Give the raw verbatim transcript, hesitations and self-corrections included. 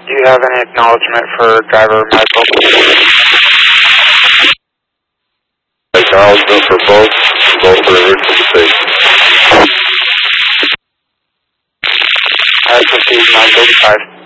Do you have any acknowledgement for driver Michael? Acknowledgement for both, both are original mistakes. I proceed nine thirty-five.